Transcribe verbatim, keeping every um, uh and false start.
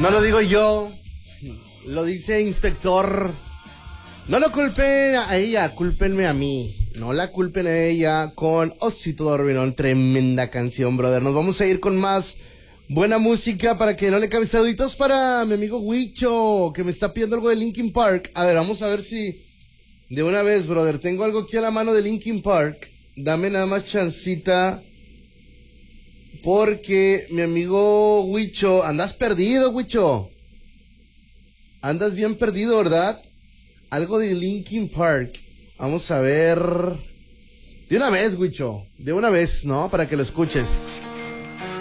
No lo digo yo, lo dice Inspector. No lo culpen a ella, cúlpenme a mí. No la culpen a ella con Osito Dorminón. Tremenda canción, brother. Nos vamos a ir con más buena música para que no le cabe. Saluditos para mi amigo Huicho, que me está pidiendo algo de Linkin Park. A ver, vamos a ver si de una vez, brother. Tengo algo aquí a la mano de Linkin Park. Dame nada más chancita, porque mi amigo Huicho, andas perdido, Huicho. Andas bien perdido, ¿verdad? Algo de Linkin Park. Vamos a ver. De una vez, Huicho. De una vez, ¿no? Para que lo escuches.